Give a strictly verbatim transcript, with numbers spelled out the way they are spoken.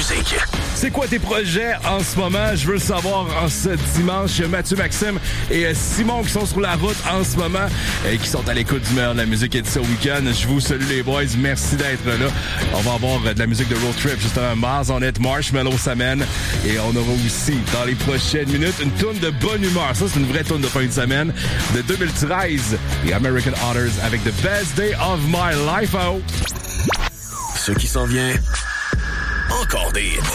musique. C'est quoi tes projets en ce moment? Je veux le savoir en ce dimanche. Mathieu, Maxime et Simon qui sont sur la route en ce moment et qui sont à l'écoute du meilleur de la musique édition week-end. Je vous salue les boys. Merci d'être là. On va avoir de la musique de road trip, justement. Mars on est Marshmallow Semaine. Et on aura aussi, dans les prochaines minutes, une toune de bonne humeur. Ça, c'est une vraie toune de fin de semaine de deux mille treize. Les American Otters avec The Best Day of My Life. Oh. Ce qui s'en vient, encore des hits.